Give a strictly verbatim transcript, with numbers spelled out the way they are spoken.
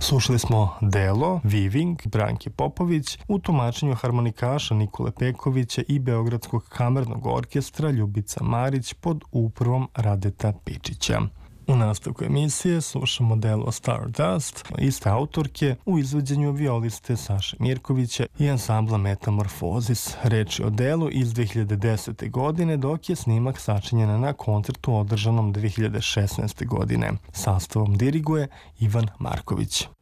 Slušali smo delo Viving Branke Popović u tumačenju harmonikaša Nikole Pekovića i Beogradskog kamernog orkestra Ljubica Marić pod upravom Radeta Pičića. U nastavku emisije slušamo delo Stardust iste autorke u izvođenju violiste Saše Mirkovića i ansambla Metamorfozis. Reč je o delu iz dve hiljade desete. godine, dok je snimak sačinjen na koncertu održanom dve hiljade šesnaeste. godine. Sastavom diriguje Ivan Marković.